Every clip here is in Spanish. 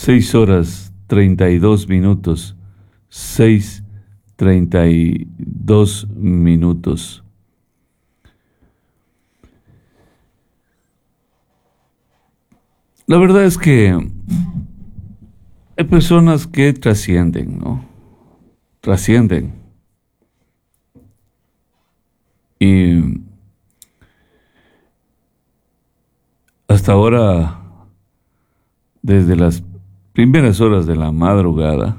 6:32. 6:32. La verdad es que hay personas que trascienden, ¿no? Trascienden. Y hasta ahora, desde las primeras horas de la madrugada,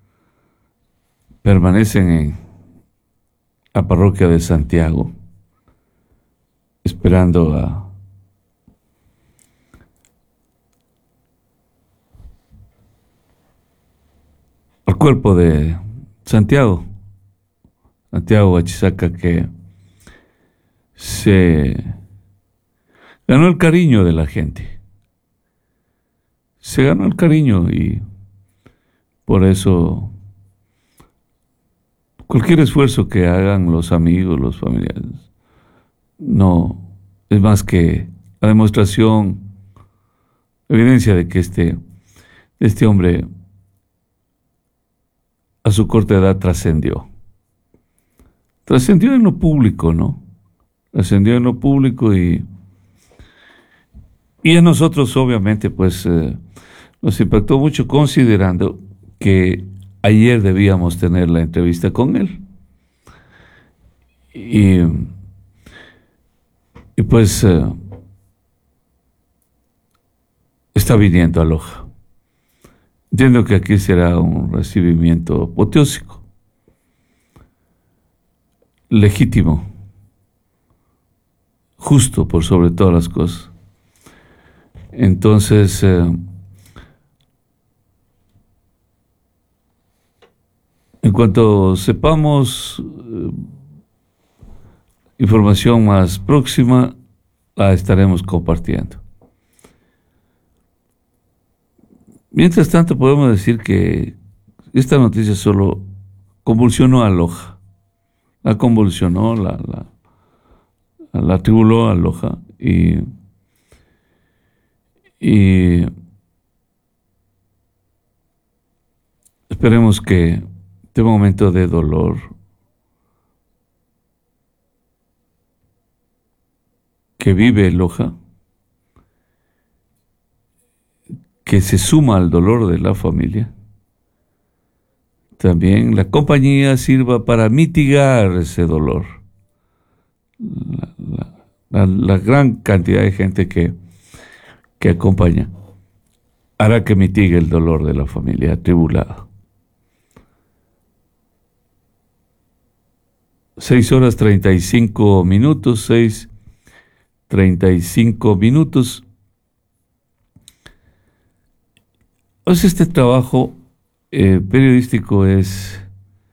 permanecen en la parroquia de Santiago, esperando al cuerpo de Santiago Huachisaca, que se ganó el cariño de la gente. Se ganó el cariño y por eso cualquier esfuerzo que hagan los amigos, los familiares, no es más que la demostración, la evidencia de que este hombre a su corta edad trascendió. Trascendió en lo público, ¿no? Trascendió en lo público y a nosotros obviamente pues nos impactó mucho, considerando que ayer debíamos tener la entrevista con él. Y pues está viniendo a Loja. Entiendo que aquí será un recibimiento apoteósico, legítimo, justo por sobre todas las cosas. Entonces, en cuanto sepamos información más próxima, la estaremos compartiendo. Mientras tanto, podemos decir que esta noticia solo convulsionó a Loja. La convulsionó, la atribuló a Loja y esperemos que este momento de dolor que vive Loja, que se suma al dolor de la familia, también la compañía sirva para mitigar ese dolor. La gran cantidad de gente que acompaña hará que mitigue el dolor de la familia atribulada. 6:35. 6:35. Pues este trabajo periodístico es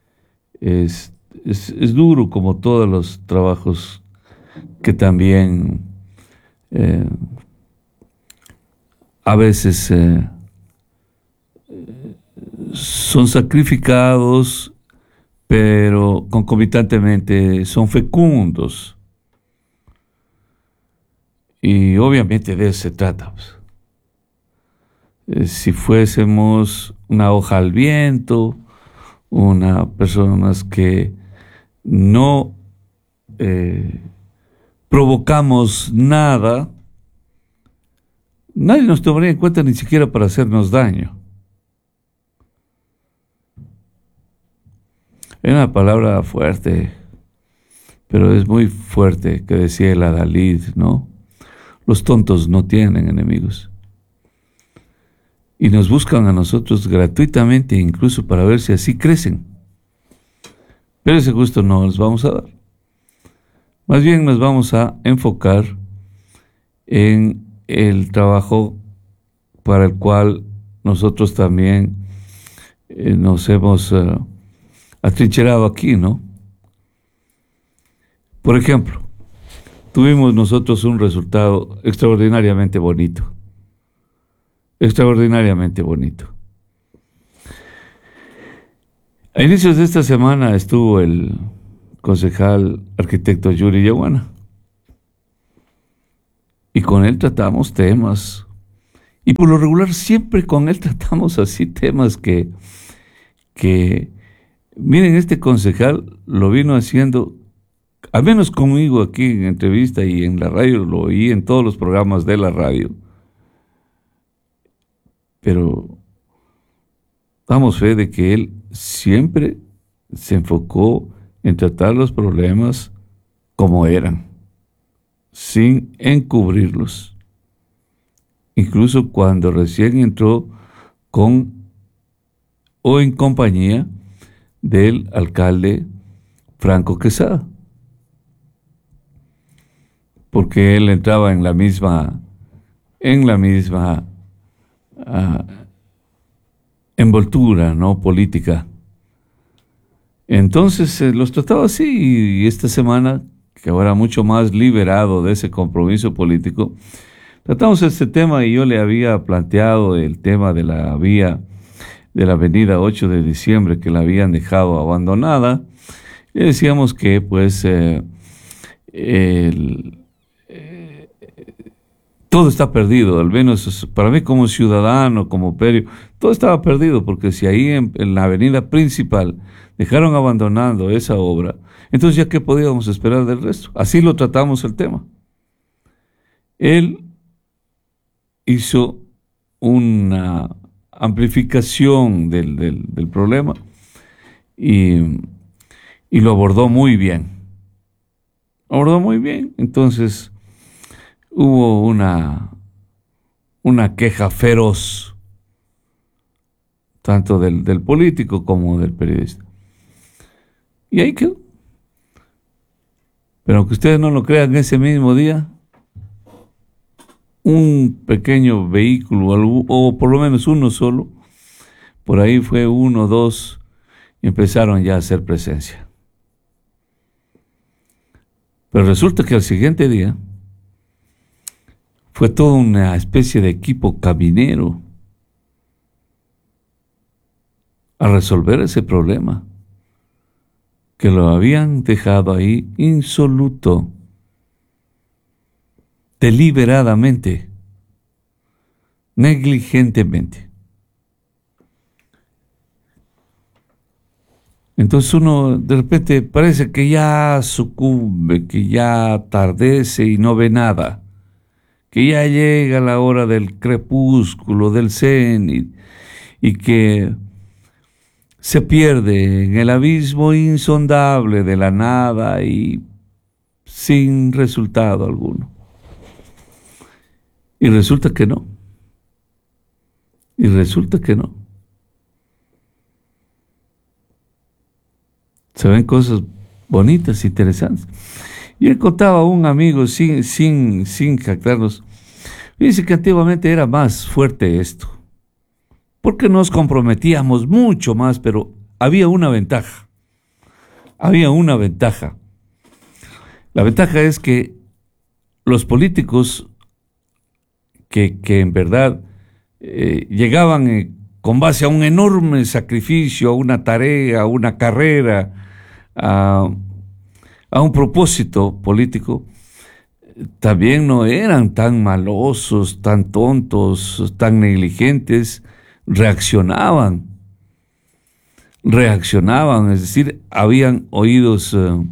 duro, como todos los trabajos que también a veces son sacrificados, pero concomitantemente son fecundos. Y obviamente de eso se trata, pues. Si fuésemos una hoja al viento, personas que no provocamos nada, nadie nos tomaría en cuenta ni siquiera para hacernos daño. Es una palabra fuerte, pero es muy fuerte, que decía el Adalid, ¿no? Los tontos no tienen enemigos. Y nos buscan a nosotros gratuitamente, incluso para ver si así crecen. Pero ese gusto no les vamos a dar. Más bien nos vamos a enfocar en el trabajo para el cual nosotros también nos hemos atrincherado aquí, ¿no? Por ejemplo, tuvimos nosotros un resultado extraordinariamente bonito. Extraordinariamente bonito. A inicios de esta semana estuvo el concejal arquitecto Yuri Yaguana y con él tratamos temas Y por lo regular siempre con él tratamos así temas que miren, este concejal lo vino haciendo, al menos conmigo aquí en entrevista y en la radio, lo oí en todos los programas de la radio, pero damos fe de que él siempre se enfocó en tratar los problemas como eran, sin encubrirlos. Incluso cuando recién entró con o en compañía del alcalde Franco Quesada, porque él entraba en la misma ah, envoltura, ¿no?, política. Entonces los trataba así, y esta semana, que ahora mucho más liberado de ese compromiso político, tratamos este tema y yo le había planteado el tema de la vía de la avenida 8 de diciembre, que la habían dejado abandonada. Y decíamos que pues todo está perdido, al menos para mí como ciudadano, como perio, todo estaba perdido, porque si ahí en la avenida principal dejaron abandonando esa obra, entonces ya qué podíamos esperar del resto. Así lo tratamos el tema. Él hizo una amplificación del problema y, y lo abordó muy bien. Lo abordó muy bien. Entonces hubo una queja feroz, tanto del político como del periodista. Y ahí quedó. Pero aunque ustedes no lo crean, ese mismo día, un pequeño vehículo, o por lo menos uno solo, por ahí fue uno, dos, y empezaron ya a hacer presencia. Pero resulta que al siguiente día fue toda una especie de equipo caminero a resolver ese problema, que lo habían dejado ahí insoluto, deliberadamente, negligentemente. Entonces uno de repente parece que ya sucumbe, que ya atardece y no ve nada, que ya llega la hora del crepúsculo, del cenit, y que se pierde en el abismo insondable de la nada y sin resultado alguno. Y resulta que no. Y resulta que no. Se ven cosas bonitas, interesantes. Y él contaba a un amigo, sin jactarnos, dice que antiguamente era más fuerte esto, porque nos comprometíamos mucho más, pero había una ventaja. Había una ventaja. La ventaja es que los políticos que en verdad llegaban con base a un enorme sacrificio, a una tarea, a una carrera, a un propósito político, también no eran tan malosos, tan tontos, tan negligentes, reaccionaban, es decir, habían oídos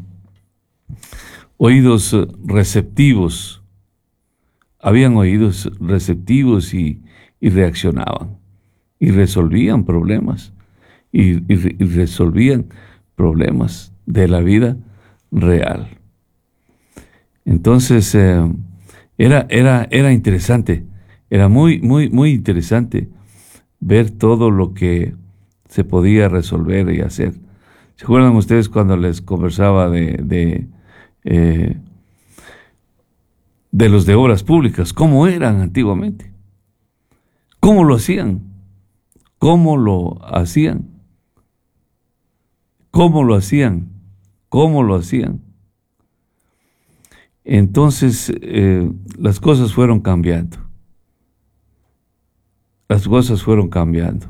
receptivos, y reaccionaban, y resolvían problemas, y resolvían problemas de la vida real. Entonces era interesante, era muy interesante ver todo lo que se podía resolver y hacer. ¿Se acuerdan ustedes cuando les conversaba de los de obras públicas? ¿Cómo eran antiguamente? ¿Cómo lo hacían? ¿Cómo lo hacían? ¿Cómo lo hacían? ¿Cómo lo hacían? Entonces las cosas fueron cambiando. Las cosas fueron cambiando.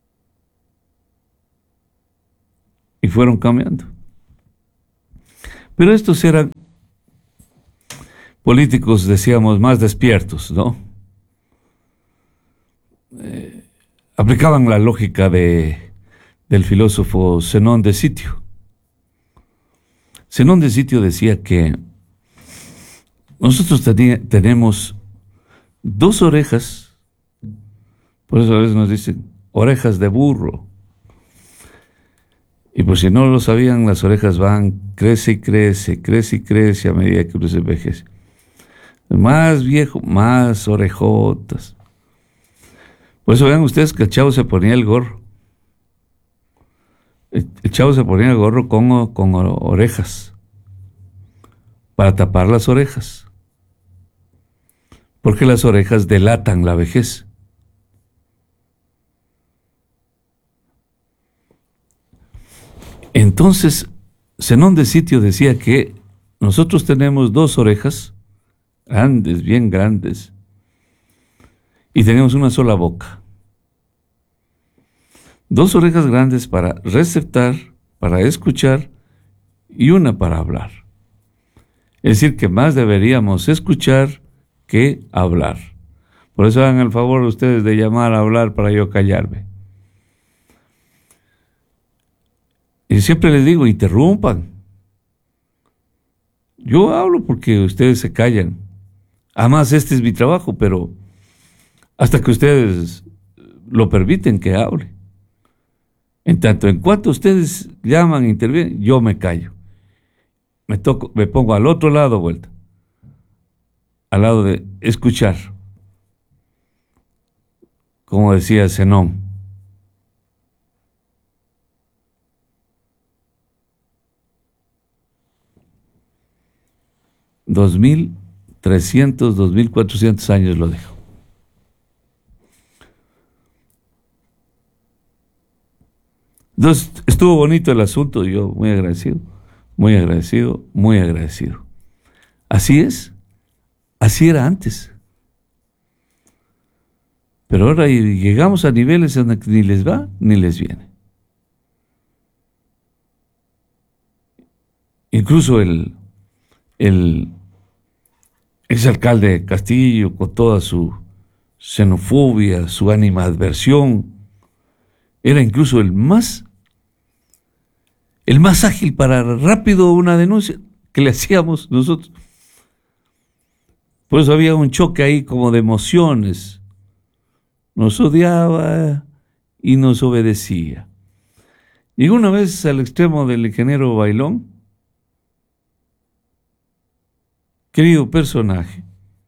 Y fueron cambiando. Pero estos eran políticos, decíamos, más despiertos, ¿no? Aplicaban la lógica del filósofo Zenón de Sitio. Zenón de Sitio decía que nosotros tenemos dos orejas, por eso a veces nos dicen orejas de burro. Y por si no lo sabían, las orejas van, crece y crece, crece y crece a medida que uno se envejece. Más viejo, más orejotas. Por eso vean ustedes que el chavo se ponía el gorro. El chavo se ponía el gorro con orejas, para tapar las orejas, porque las orejas delatan la vejez. Entonces, Zenón de Sitio decía que nosotros tenemos dos orejas, grandes, bien grandes, y tenemos una sola boca. Dos orejas grandes para receptar, para escuchar, y una para hablar. Es decir, que más deberíamos escuchar que hablar. Por eso hagan el favor ustedes de llamar a hablar para yo callarme. Y siempre les digo, interrumpan. Yo hablo porque ustedes se callan. Además, este es mi trabajo, pero hasta que ustedes lo permiten que hable. En tanto, en cuanto ustedes llaman, intervienen, yo me callo. Me pongo al otro lado vuelta. Al lado de escuchar. Como decía Zenón. 2300, 2400 años lo dejo. Entonces, estuvo bonito el asunto, yo muy agradecido, muy agradecido, muy agradecido. Así es, así era antes. Pero ahora llegamos a niveles donde ni les va ni les viene. Incluso el exalcalde de Castillo, con toda su xenofobia, su animadversión, era incluso el más ágil para rápido una denuncia que le hacíamos nosotros. Por eso había un choque ahí como de emociones. Nos odiaba y nos obedecía. Llegó una vez al extremo del ingeniero Bailón, querido personaje,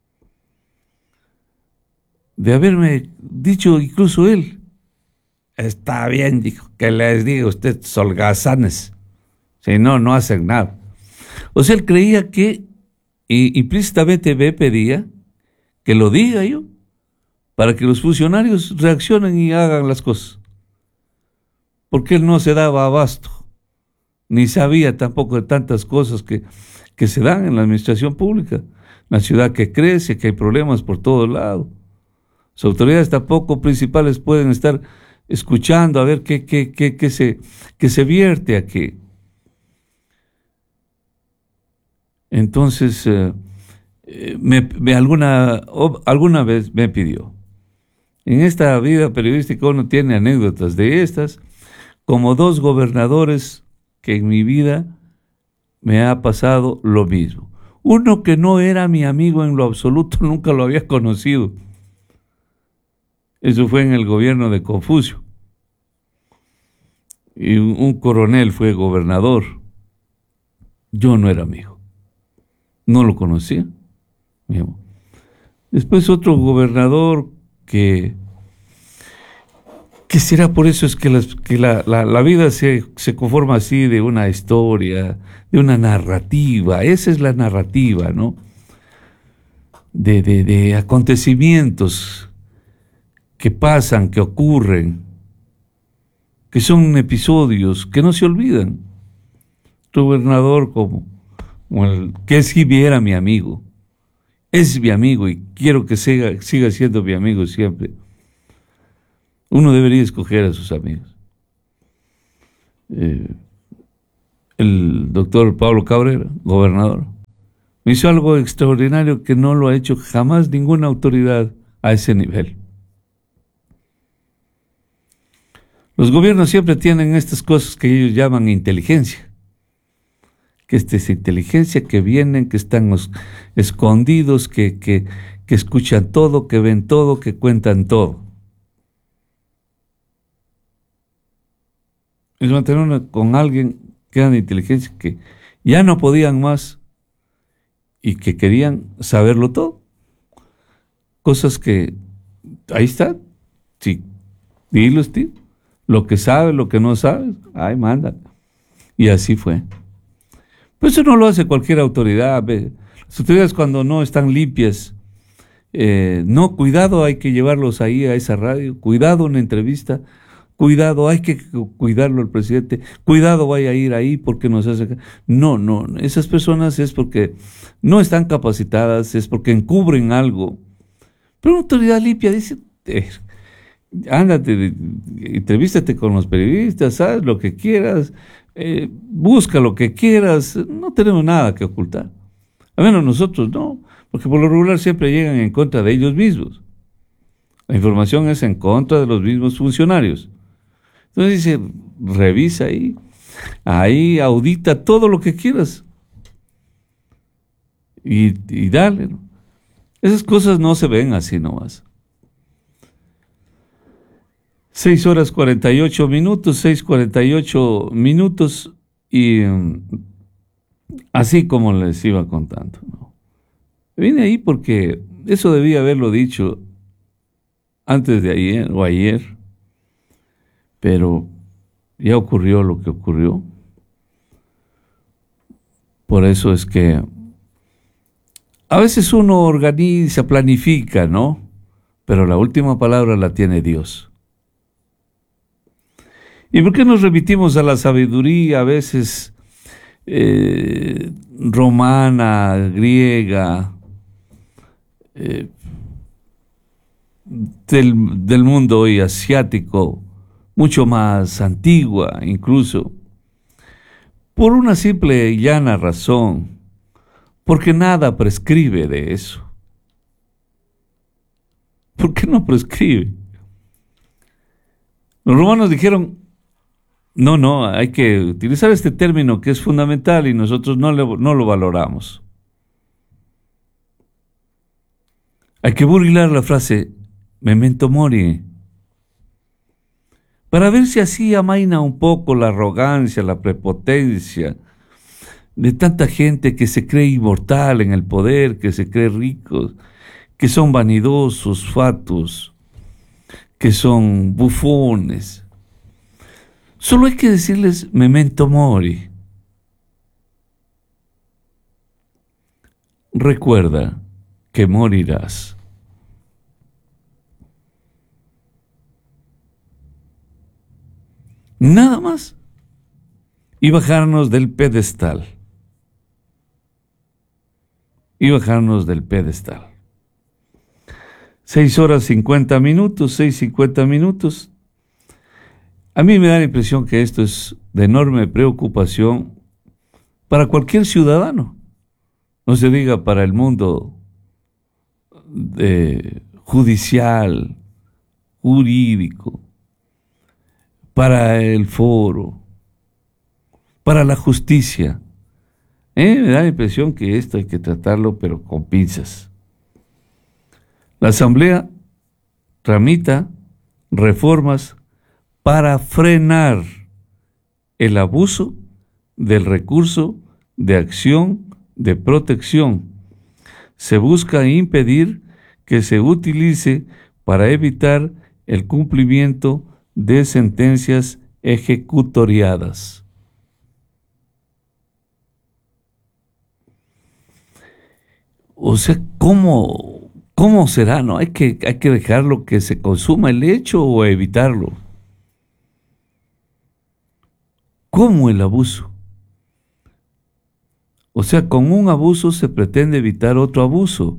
de haberme dicho incluso él, está bien, dijo, que les diga usted holgazanes, si no, no hacen nada. O sea, él creía que, y implícitamente me pedía que lo diga yo, para que los funcionarios reaccionen y hagan las cosas. Porque él no se daba abasto, ni sabía tampoco de tantas cosas que se dan en la administración pública. Una ciudad que crece, que hay problemas por todos lados. Las autoridades tampoco principales pueden estar escuchando a ver qué se vierte aquí. Entonces, alguna vez me pidió. En esta vida periodística uno tiene anécdotas de estas, como dos gobernadores que en mi vida me ha pasado lo mismo. Uno que no era mi amigo en lo absoluto, nunca lo había conocido. Eso fue en el gobierno de Confucio. Y un coronel fue gobernador. Yo no era amigo. No lo conocía. Después otro gobernador que será por eso es que la vida se conforma así, de una historia, de una narrativa. Esa es la narrativa, ¿no? De acontecimientos que pasan, que ocurren, que son episodios que no se olvidan. Tu gobernador como el que si era mi amigo, es mi amigo y quiero que siga siendo mi amigo siempre. Uno debería escoger a sus amigos. el doctor Pablo Cabrera, gobernador, hizo algo extraordinario que no lo ha hecho jamás ninguna autoridad a ese nivel. Los gobiernos siempre tienen estas cosas que ellos llaman inteligencia. Que esta es inteligencia, que vienen, que están escondidos, que escuchan todo, que ven todo, que cuentan todo. Es mantener con alguien que era de inteligencia, que ya no podían más y que querían saberlo todo. Cosas que, ahí está, sí, dilos, tío. Lo que sabes, lo que no sabes, ay, manda. Y así fue. Pero eso no lo hace cualquier autoridad. Las autoridades cuando no están limpias, no, cuidado, hay que llevarlos ahí a esa radio, cuidado una entrevista, cuidado, hay que cuidarlo al presidente, cuidado, vaya a ir ahí porque nos hace... No, esas personas es porque no están capacitadas, es porque encubren algo. Pero una autoridad limpia dice... ándate, entrevístate con los periodistas, haz lo que quieras, busca lo que quieras, no tenemos nada que ocultar. A menos nosotros no, porque por lo regular siempre llegan en contra de ellos mismos. La información es en contra de los mismos funcionarios. Entonces dice, revisa ahí audita todo lo que quieras y dale, ¿no? Esas cosas no se ven así nomás. 6:48 minutos, y así como les iba contando, ¿no? Vine ahí porque eso debía haberlo dicho antes de ayer o ayer, pero ya ocurrió lo que ocurrió. Por eso es que a veces uno organiza, planifica, ¿no? Pero la última palabra la tiene Dios. ¿Y por qué nos remitimos a la sabiduría a veces romana, griega, del mundo hoy asiático, mucho más antigua incluso? Por una simple y llana razón, porque nada prescribe de eso. ¿Por qué no prescribe? Los romanos dijeron, no, hay que utilizar este término que es fundamental y nosotros no lo valoramos. Hay que burlar la frase memento mori, para ver si así amaina un poco la arrogancia, la prepotencia de tanta gente que se cree inmortal en el poder, que se cree ricos, que son vanidosos, fatuos, que son bufones. Solo hay que decirles memento mori. Recuerda que morirás. Nada más. Y bajarnos del pedestal. 6:50 minutos, 6:50 minutos. A mí me da la impresión que esto es de enorme preocupación para cualquier ciudadano. No se diga para el mundo judicial, jurídico, para el foro, para la justicia. Me da la impresión que esto hay que tratarlo, pero con pinzas. La Asamblea tramita reformas para frenar el abuso del recurso de acción de protección. Se busca impedir que se utilice para evitar el cumplimiento de sentencias ejecutoriadas. O sea, ¿cómo será? ¿No? Hay que dejarlo que se consuma el hecho o evitarlo. ¿Cómo el abuso? O sea, con un abuso se pretende evitar otro abuso.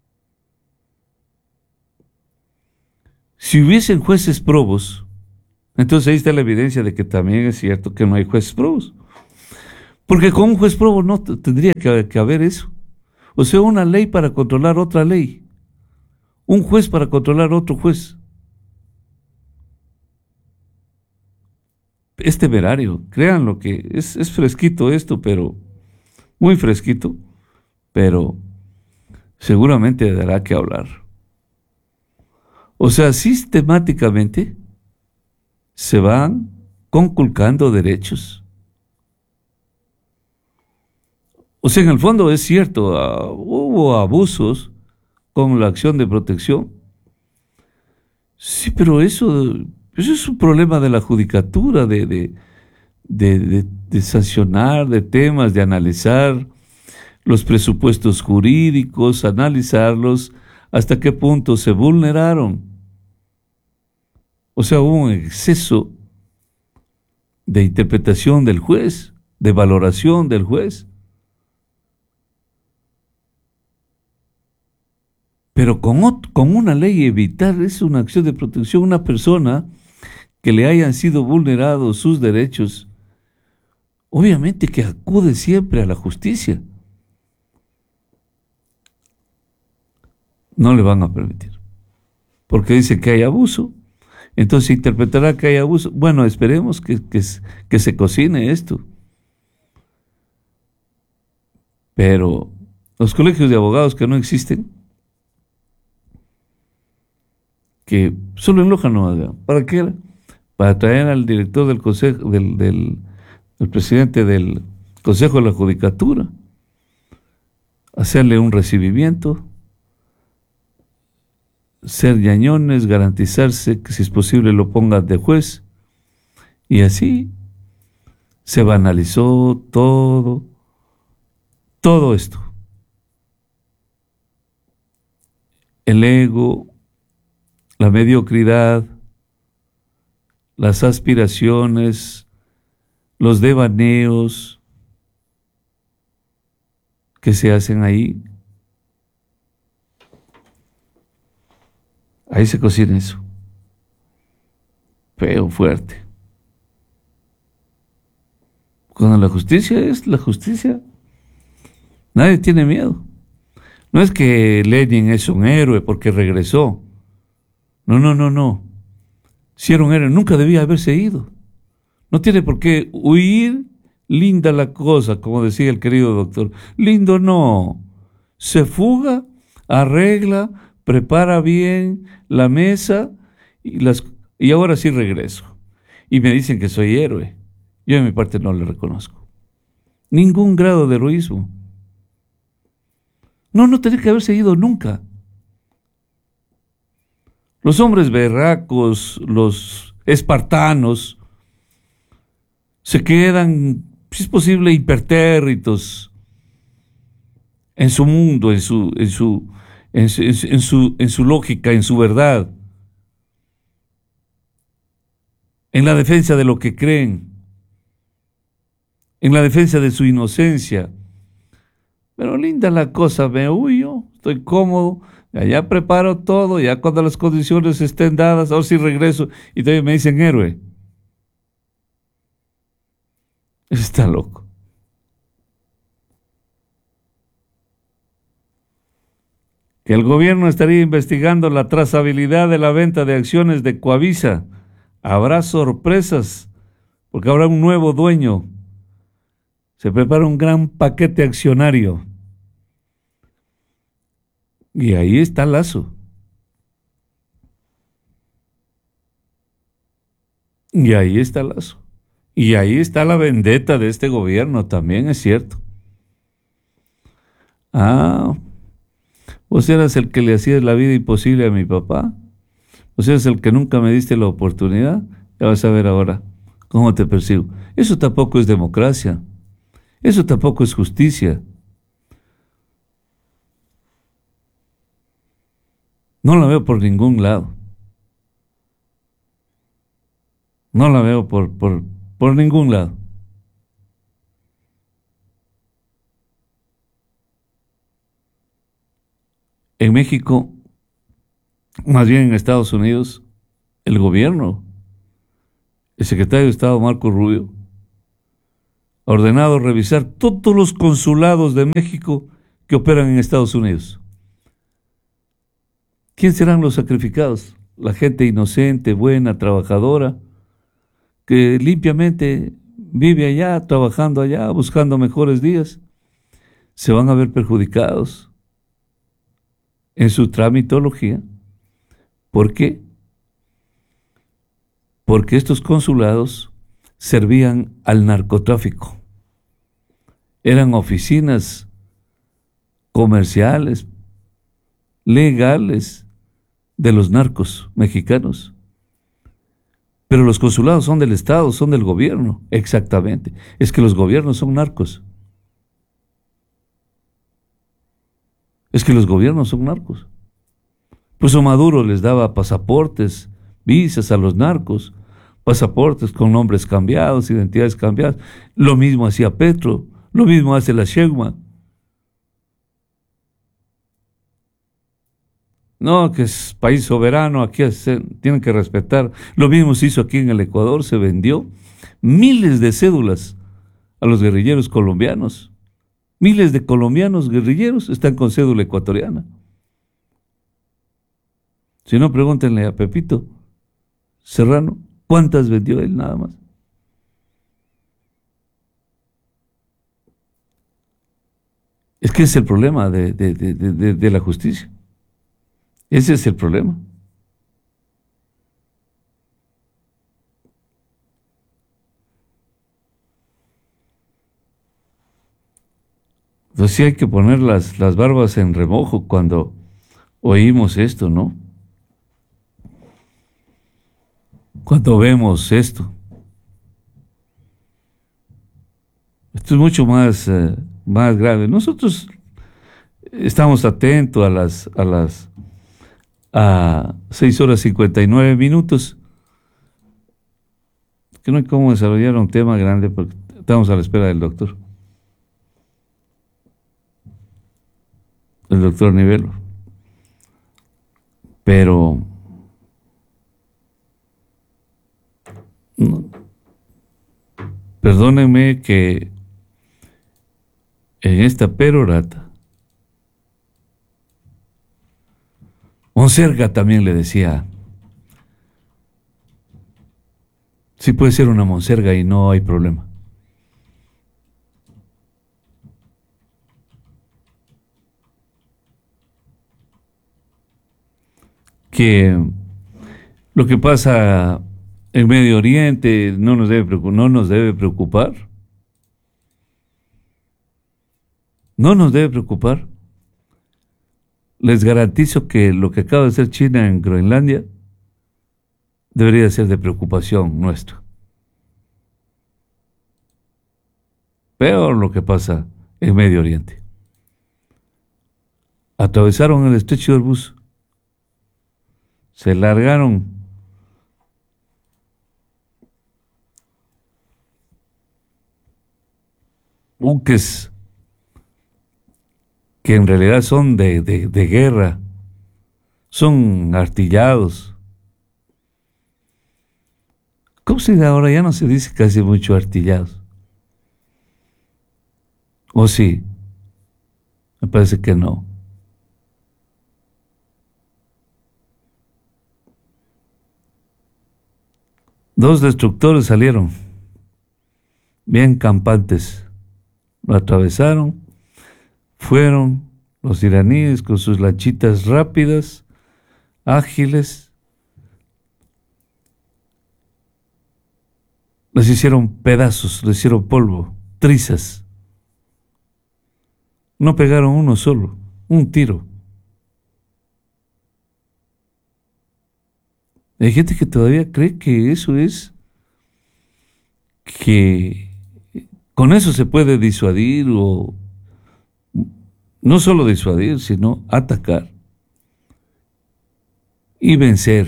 Si hubiesen jueces probos, Entonces ahí está la evidencia de que también es cierto que no hay jueces probos. Porque con un juez probo no tendría que haber eso. O sea, una ley para controlar otra ley. Un juez para controlar otro juez. Es temerario. Créanlo que es fresquito esto, pero muy fresquito. Pero seguramente dará que hablar. O sea, sistemáticamente se van conculcando derechos. O sea, en el fondo es cierto, hubo abusos con la acción de protección. Sí, pero eso es un problema de la judicatura, de sancionar, de temas, de analizar los presupuestos jurídicos, analizarlos, hasta qué punto se vulneraron. O sea, hubo un exceso de interpretación del juez, de valoración del juez. Pero con una ley evitar es una acción de protección a una persona que le hayan sido vulnerados sus derechos, obviamente que acude siempre a la justicia. No le van a permitir, porque dice que hay abuso. Entonces interpretará que hay abuso. Bueno, esperemos que se cocine esto. Pero los colegios de abogados que no existen, que solo en Loja no, ¿para qué era? Para traer al director del consejo, el presidente del Consejo de la Judicatura, hacerle un recibimiento, ser ñañones, garantizarse que si es posible lo pongan de juez, y así se banalizó todo esto. El ego, la mediocridad, las aspiraciones, los devaneos que se hacen ahí. Ahí se cocina eso. Feo, fuerte. Cuando la justicia es la justicia, nadie tiene miedo. No es que Lenin es un héroe porque regresó. No. Si era un héroe, nunca debía haberse ido. No tiene por qué huir. Linda la cosa, como decía el querido doctor. Lindo no. Se fuga, arregla, prepara bien la mesa y ahora sí regreso. Y me dicen que soy héroe. Yo de mi parte no le reconozco ningún grado de heroísmo. No tenía que haberse ido nunca. Los hombres berracos, los espartanos, se quedan, si es posible, impertérritos en su mundo, en su lógica, en su verdad, en la defensa de lo que creen, en la defensa de su inocencia. Pero linda la cosa, me huyo, estoy cómodo, ya preparo todo, ya cuando las condiciones estén dadas, ahora sí regreso y todavía me dicen héroe. Está loco. Que el gobierno estaría investigando la trazabilidad de la venta de acciones de Coavisa. Habrá sorpresas, porque habrá un nuevo dueño. Se prepara un gran paquete accionario. Y ahí está Lazo. Y ahí está Lazo. Y ahí está la vendetta de este gobierno, también es cierto. Ah, vos eras el que le hacías la vida imposible a mi papá. Vos eras el que nunca me diste la oportunidad. Ya vas a ver ahora cómo te persigo. Eso tampoco es democracia. Eso tampoco es justicia. No la veo por ningún lado. No la veo por ningún lado. En México, más bien en Estados Unidos, el gobierno el secretario de Estado Marco Rubio ha ordenado revisar todos los consulados de México que operan en Estados Unidos. ¿Quién serán los sacrificados? La gente inocente, buena, trabajadora, que limpiamente vive allá, trabajando allá, buscando mejores días. Se van a ver perjudicados en su tramitología. ¿Por qué? Porque estos consulados servían al narcotráfico. Eran oficinas comerciales, legales, de los narcos mexicanos. Pero los consulados son del Estado, son del gobierno. Exactamente. Es que los gobiernos son narcos. Es que los gobiernos son narcos. Por eso Maduro les daba pasaportes, visas a los narcos, pasaportes con nombres cambiados, identidades cambiadas. Lo mismo hacía Petro, lo mismo hace la Sheinbaum. No, que es país soberano, aquí tienen que respetar. Lo mismo se hizo aquí en el Ecuador, se vendió miles de cédulas a los guerrilleros colombianos. Miles de colombianos guerrilleros están con cédula ecuatoriana. Si no, pregúntenle a Pepito Serrano, ¿cuántas vendió él nada más? Es que es el problema de la justicia. Ese es el problema. Entonces sí hay que poner las barbas en remojo cuando oímos esto, ¿no? Cuando vemos esto. Esto es mucho más grave. Nosotros estamos atentos a 6:59. Que no hay cómo desarrollar un tema grande porque estamos a la espera del doctor. El doctor Nivelo. Pero no, perdónenme que en esta perorata Monserga también le decía, sí puede ser una monserga y no hay problema. Que lo que pasa en Medio Oriente no nos debe preocupar. No nos debe preocupar. Les garantizo que lo que acaba de hacer China en Groenlandia debería ser de preocupación nuestra. Peor lo que pasa en Medio Oriente. Atravesaron el estrecho de Hormuz. Se largaron buques que en realidad son de guerra, son artillados. ¿Cómo se dice ahora? Ya no se dice casi mucho artillados. ¿O sí? Me parece que no. Dos destructores salieron, bien campantes, lo atravesaron, fueron los iraníes con sus lanchitas rápidas, ágiles, les hicieron pedazos, les hicieron polvo, trizas. No pegaron uno solo, un tiro. Hay gente que todavía cree que eso es, que con eso se puede disuadir o no solo disuadir, sino atacar y vencer,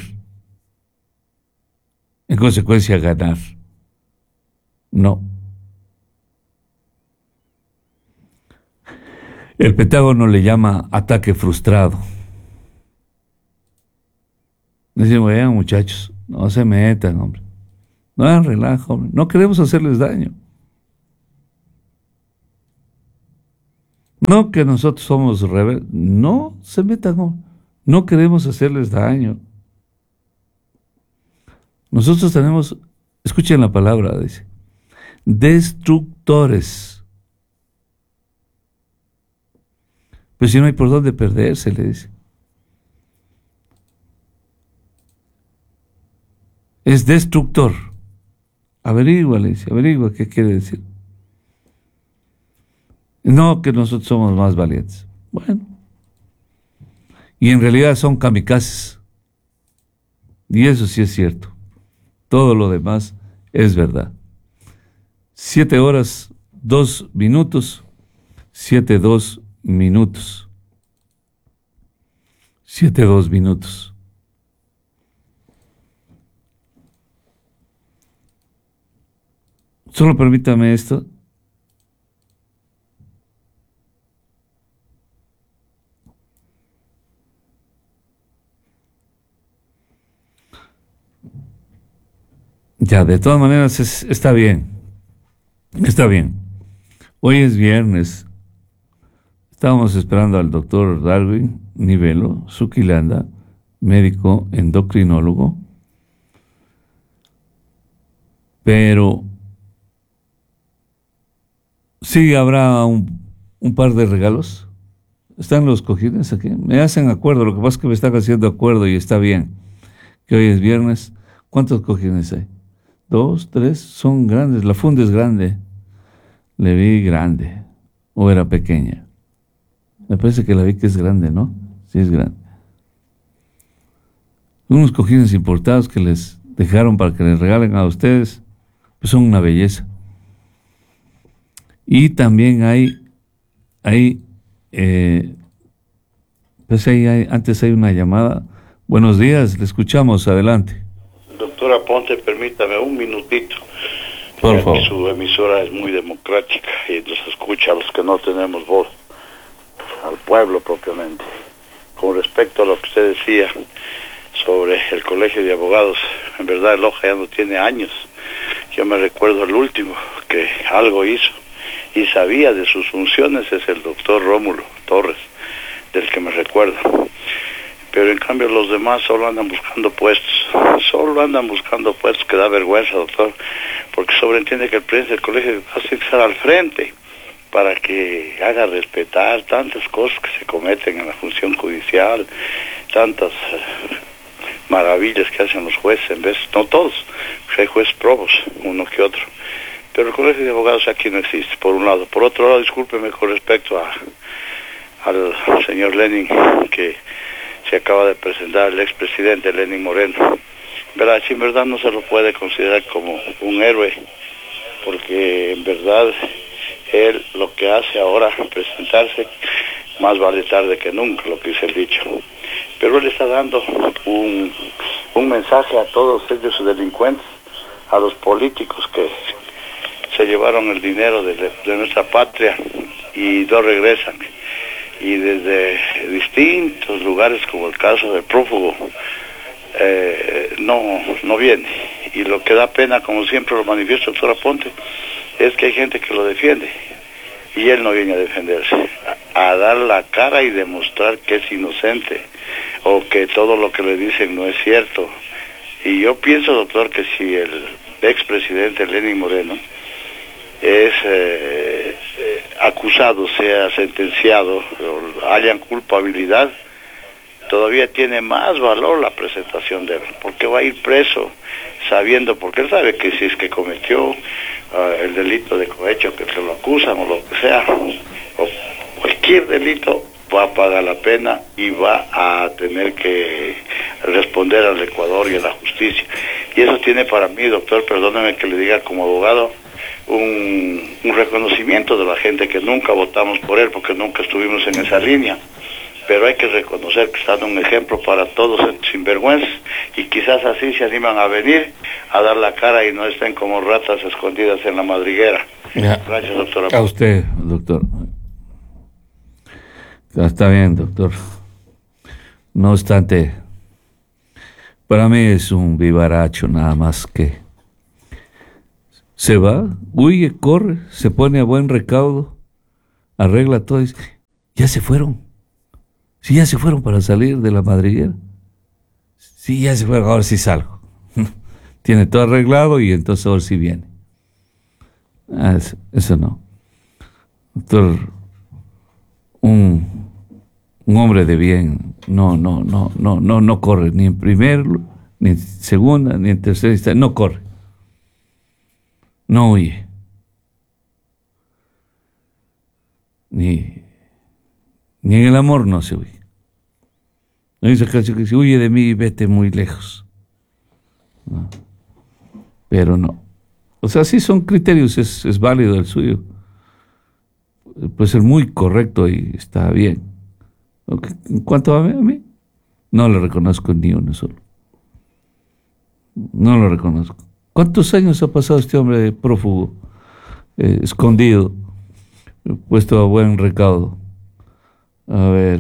en consecuencia ganar. No. El Pentágono le llama ataque frustrado. Dicen, vean muchachos, no se metan, hombre. No hagan relajo, no queremos hacerles daño. No que nosotros somos rebeldes, no se metan, no queremos hacerles daño. Nosotros tenemos, escuchen la palabra, dice, destructores. Pues si no hay por dónde perderse, le dice. Es destructor. Averigua, le dice, averigua qué quiere decir. No que nosotros somos más valientes. Bueno. Y en realidad son kamikazes. Y eso sí es cierto. Todo lo demás es verdad. 7 horas, 2 minutos. 7:02 minutos. 7:02 minutos. Solo permítame esto. Ya, de todas maneras está bien. Está bien. Hoy es viernes. Estábamos esperando al doctor Darwin Nivelo Zuquilanda, médico endocrinólogo. Pero sí habrá un par de regalos. ¿Están los cojines aquí? Me hacen acuerdo. Lo que pasa es que me están haciendo acuerdo y está bien. Que hoy es viernes. ¿Cuántos cojines hay? 2, 3, son grandes. La funda es grande. Le vi grande. ¿O era pequeña? Me parece que la vi que es grande, ¿no? Sí, es grande. Unos cojines importados que les dejaron para que les regalen a ustedes, pues son una belleza. Y también antes hay una llamada. Buenos días, le escuchamos, adelante. Doctora Ponte, permítame un minutito. Por favor. Su emisora es muy democrática y nos escucha a los que no tenemos voz, al pueblo propiamente. Con respecto a lo que usted decía sobre el colegio de abogados, en verdad el Loja ya no tiene años. Yo me recuerdo el último que algo hizo y sabía de sus funciones, es el doctor Rómulo Torres, del que me recuerdo. Pero en cambio los demás solo andan buscando puestos, que da vergüenza, doctor, porque sobreentiende que el presidente del colegio de abogados tiene que estar al frente para que haga respetar tantas cosas que se cometen en la función judicial, tantas maravillas que hacen los jueces, en vez, no todos, porque hay jueces probos, uno que otro. Pero el colegio de abogados aquí no existe, por un lado. Por otro lado, discúlpeme con respecto al señor Lenin, que se acaba de presentar, el expresidente Lenín Moreno. Verá, si en verdad no se lo puede considerar como un héroe, porque en verdad él lo que hace ahora, presentarse, más vale tarde que nunca, lo que dice el dicho. Pero él está dando un mensaje a todos ellos delincuentes, a los políticos que se llevaron el dinero de nuestra patria y no regresan. Y desde distintos lugares, como el caso del prófugo, no viene. Y lo que da pena, como siempre lo manifiesta el doctor Aponte, es que hay gente que lo defiende y él no viene a defenderse, a dar la cara y demostrar que es inocente o que todo lo que le dicen no es cierto. Y yo pienso, doctor, que si el expresidente Lenín Moreno es acusado, sea sentenciado, o hayan culpabilidad, todavía tiene más valor la presentación de él, porque va a ir preso sabiendo, porque él sabe que si es que cometió el delito de cohecho, que se lo acusan o lo que sea, o cualquier delito, va a pagar la pena y va a tener que responder al Ecuador y a la justicia. Y eso tiene para mí, doctor, perdóneme que le diga como abogado, un reconocimiento de la gente que nunca votamos por él, porque nunca estuvimos en esa línea. Pero hay que reconocer que está dando un ejemplo para todos sinvergüenzas, y quizás así se animan a venir a dar la cara y no estén como ratas escondidas en la madriguera. Ya. Gracias, doctora. A usted, doctor. Está bien, doctor. No obstante, para mí es un vivaracho nada más que Se va, huye, corre, se pone a buen recaudo, arregla todo y dice, ya se fueron. Sí, ya se fueron para salir de la madriguera. Sí, ya se fueron, ahora sí salgo. Tiene todo arreglado y entonces ahora sí viene. Eso no. Doctor, un hombre de bien no corre ni en primer, ni en segunda, ni en tercera instancia, no corre. No huye. Ni en el amor no se huye. No hay esa canción que dice, huye de mí y vete muy lejos. No. Pero no. O sea, sí son criterios, es válido el suyo. Puede ser muy correcto y está bien. En cuanto a mí, no le reconozco ni uno solo. No lo reconozco. ¿Cuántos años ha pasado este hombre prófugo, escondido, puesto a buen recaudo? A ver,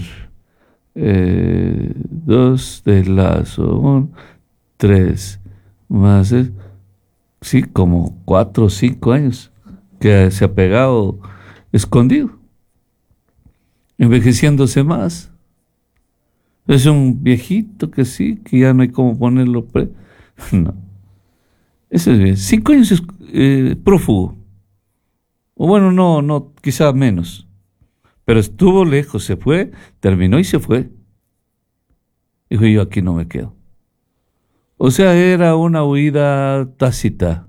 2 de lazo, 1, 3, más, sí, como 4 o 5 años que se ha pegado escondido, envejeciéndose más. Es un viejito que sí, que ya no hay cómo ponerlo no. Eso es bien. 5 años prófugo. O bueno, no, quizá menos. Pero estuvo lejos, se fue, terminó y se fue. Dijo, yo aquí no me quedo. O sea, era una huida tácita.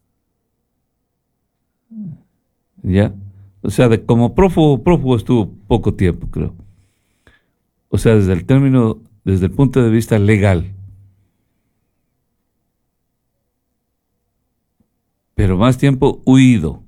¿Ya? O sea, como prófugo estuvo poco tiempo, creo. O sea, desde el punto de vista legal. Pero más tiempo huido.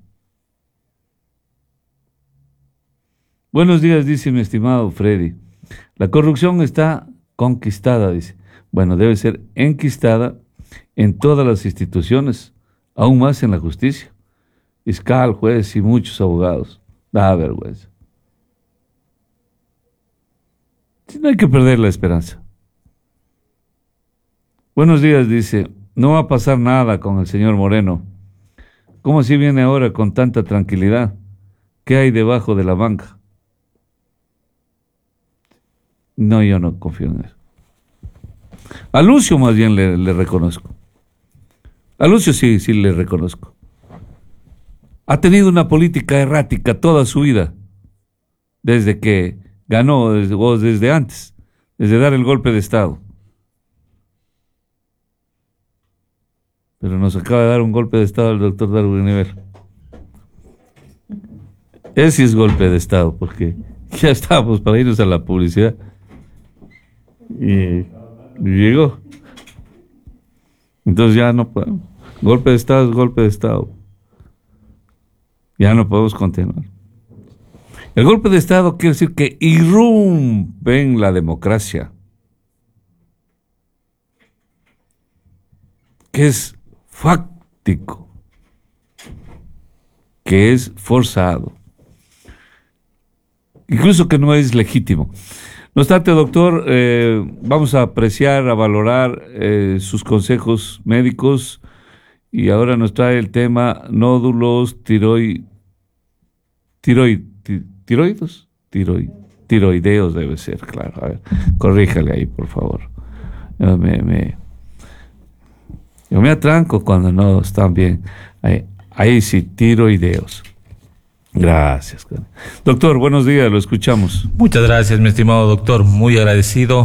Buenos días, dice mi estimado Freddy. La corrupción está conquistada, dice. Bueno, debe ser enquistada en todas las instituciones, aún más en la justicia. Fiscal, juez y muchos abogados. Da vergüenza. No hay que perder la esperanza. Buenos días, dice. No va a pasar nada con el señor Moreno. ¿Cómo así viene ahora con tanta tranquilidad? ¿Qué hay debajo de la banca? No, yo no confío en eso. A Lucio más bien le reconozco. A Lucio sí le reconozco. Ha tenido una política errática toda su vida, desde que ganó, o desde antes, desde dar el golpe de Estado. Pero nos acaba de dar un golpe de Estado el doctor Darwin Nivel. Ese sí es golpe de Estado, porque ya estábamos para irnos a la publicidad. Y llegó. Entonces ya no podemos. Golpe de Estado es golpe de Estado. Ya no podemos continuar. El golpe de Estado quiere decir que irrumpen la democracia, que es fáctico, que es forzado, incluso que no es legítimo. No obstante, doctor, vamos a apreciar, a valorar sus consejos médicos, y ahora nos trae el tema nódulos tiroideos debe ser, claro. A ver, corríjale ahí, por favor. Yo me atranco cuando no están bien. Ahí sí, tiroideos. Gracias. Doctor, buenos días, lo escuchamos. Muchas gracias, mi estimado doctor, muy agradecido.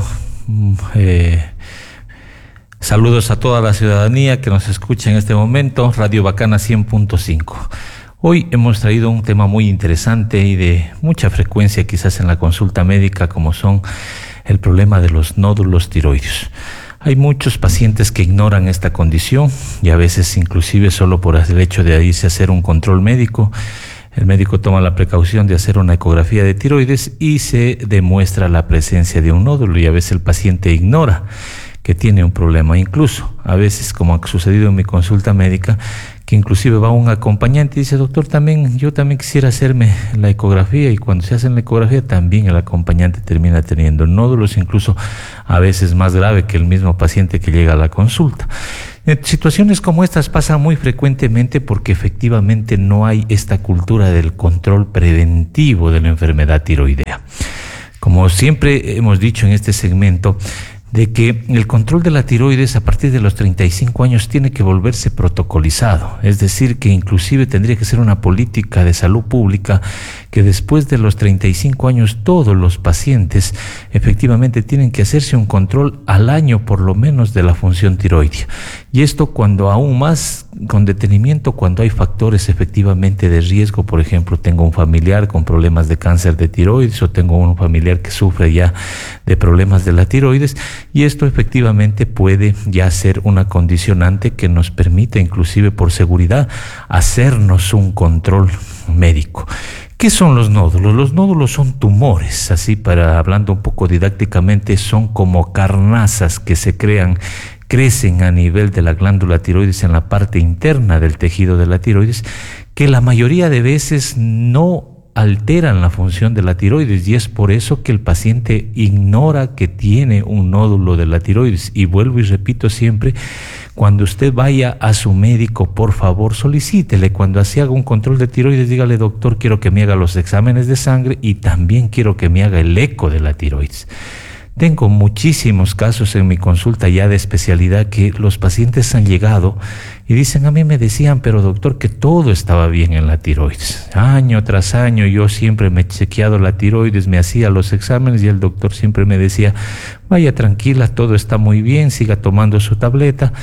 Saludos a toda la ciudadanía que nos escucha en este momento, Radio Bacana 100.5. Hoy hemos traído un tema muy interesante y de mucha frecuencia quizás en la consulta médica, como son el problema de los nódulos tiroideos. Hay muchos pacientes que ignoran esta condición y a veces inclusive solo por el hecho de irse a hacer un control médico, el médico toma la precaución de hacer una ecografía de tiroides y se demuestra la presencia de un nódulo, y a veces el paciente ignora que tiene un problema. Incluso a veces, como ha sucedido en mi consulta médica, que inclusive va un acompañante y dice, doctor, yo también quisiera hacerme la ecografía, y cuando se hace la ecografía también el acompañante termina teniendo nódulos, incluso a veces más grave que el mismo paciente que llega a la consulta. Situaciones como estas pasan muy frecuentemente porque efectivamente no hay esta cultura del control preventivo de la enfermedad tiroidea. Como siempre hemos dicho en este segmento, de que el control de la tiroides a partir de los 35 años tiene que volverse protocolizado, es decir, que inclusive tendría que ser una política de salud pública que después de los 35 años todos los pacientes efectivamente tienen que hacerse un control al año por lo menos de la función tiroidea. Y esto cuando aún más con detenimiento, cuando hay factores efectivamente de riesgo, por ejemplo, tengo un familiar con problemas de cáncer de tiroides o tengo un familiar que sufre ya de problemas de la tiroides, y esto efectivamente puede ya ser una condicionante que nos permite inclusive por seguridad hacernos un control médico. ¿Qué son los nódulos? Los nódulos son tumores, así para hablando un poco didácticamente, son como carnazas que se crecen a nivel de la glándula tiroides en la parte interna del tejido de la tiroides, que la mayoría de veces no alteran la función de la tiroides, y es por eso que el paciente ignora que tiene un nódulo de la tiroides. Y vuelvo y repito siempre, cuando usted vaya a su médico, por favor solicítele, cuando se haga un control de tiroides, dígale: doctor, quiero que me haga los exámenes de sangre y también quiero que me haga el eco de la tiroides. Tengo muchísimos casos en mi consulta ya de especialidad que los pacientes han llegado y dicen: a mí me decían, pero doctor, que todo estaba bien en la tiroides. Año tras año yo siempre me he chequeado la tiroides, me hacía los exámenes y el doctor siempre me decía: vaya tranquila, todo está muy bien, siga tomando su tableta.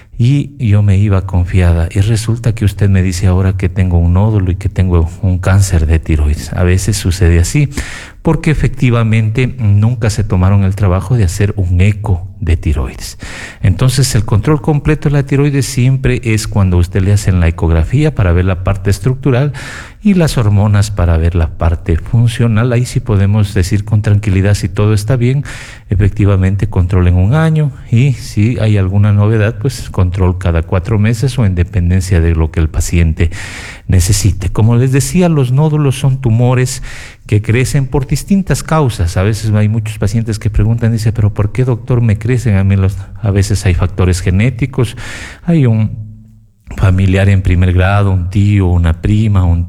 Y yo me iba confiada, y resulta que usted me dice ahora que tengo un nódulo y que tengo un cáncer de tiroides. A veces sucede así, porque efectivamente nunca se tomaron el trabajo de hacer un eco de tiroides. Entonces el control completo de la tiroides siempre es cuando usted le hacen la ecografía para ver la parte estructural y las hormonas para ver la parte funcional. Ahí sí podemos decir con tranquilidad, si todo está bien, efectivamente control en un año, y si hay alguna novedad, pues control cada 4 meses o en dependencia de lo que el paciente necesite. Como les decía, los nódulos son tumores que crecen por distintas causas. A veces hay muchos pacientes que preguntan, dice: pero ¿por qué, doctor, me crecen a mí a veces hay factores genéticos, hay un familiar en primer grado, un tío, una prima, un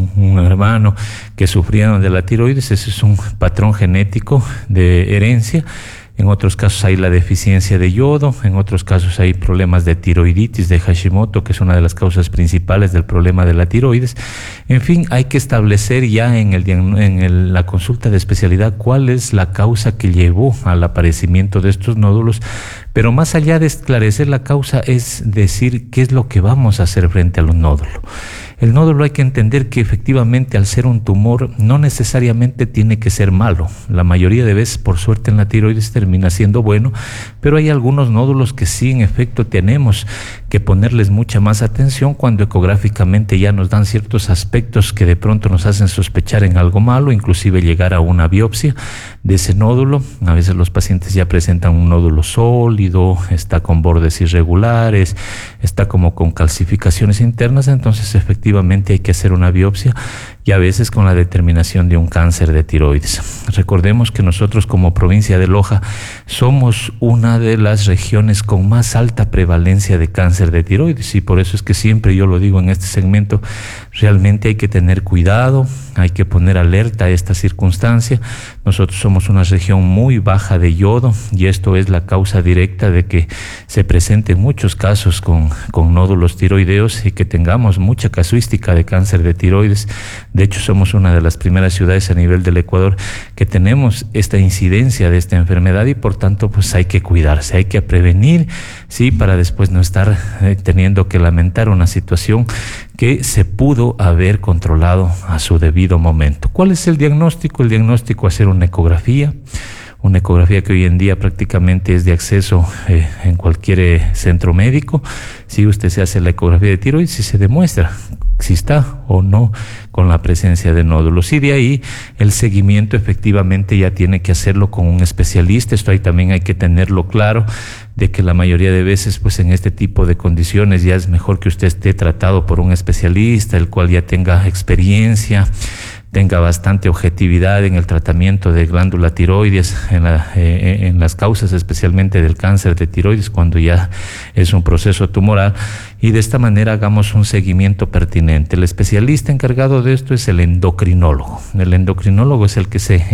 hermano que sufrieron de la tiroides. Ese es un patrón genético de herencia. En otros casos hay la deficiencia de yodo, en otros casos hay problemas de tiroiditis de Hashimoto, que es una de las causas principales del problema de la tiroides. En fin, hay que establecer ya en la consulta de especialidad cuál es la causa que llevó al aparecimiento de estos nódulos, pero más allá de esclarecer la causa es decir qué es lo que vamos a hacer frente al nódulo. El nódulo hay que entender que efectivamente al ser un tumor no necesariamente tiene que ser malo. La mayoría de veces, por suerte, en la tiroides termina siendo bueno, pero hay algunos nódulos que sí, en efecto, tenemos que ponerles mucha más atención cuando ecográficamente ya nos dan ciertos aspectos que de pronto nos hacen sospechar en algo malo, inclusive llegar a una biopsia de ese nódulo. A veces los pacientes ya presentan un nódulo sólido, está con bordes irregulares, está como con calcificaciones internas, entonces efectivamente hay que hacer una biopsia, y a veces con la determinación de un cáncer de tiroides. Recordemos que nosotros como provincia de Loja somos una de las regiones con más alta prevalencia de cáncer de tiroides, y por eso es que siempre yo lo digo en este segmento, realmente hay que tener cuidado, hay que poner alerta a esta circunstancia. Nosotros somos una región muy baja de yodo, y esto es la causa directa de que se presenten muchos casos con nódulos tiroideos y que tengamos mucha casuística de cáncer de tiroides. De hecho, somos una de las primeras ciudades a nivel del Ecuador que tenemos esta incidencia de esta enfermedad, y por tanto pues hay que cuidarse, hay que prevenir, sí, para después no estar teniendo que lamentar una situación que se pudo haber controlado a su debido momento. ¿Cuál es el diagnóstico? El diagnóstico es hacer una ecografía que hoy en día prácticamente es de acceso en cualquier centro médico. Si usted se hace la ecografía de tiroides y se demuestra si está o no con la presencia de nódulos, y de ahí el seguimiento efectivamente ya tiene que hacerlo con un especialista. Esto ahí también hay que tenerlo claro, de que la mayoría de veces pues en este tipo de condiciones ya es mejor que usted esté tratado por un especialista, el cual ya tenga experiencia, tenga bastante objetividad en el tratamiento de glándula tiroides, en las causas especialmente del cáncer de tiroides, cuando ya es un proceso tumoral, y de esta manera hagamos un seguimiento pertinente. El especialista encargado de esto es el endocrinólogo. El endocrinólogo es el que se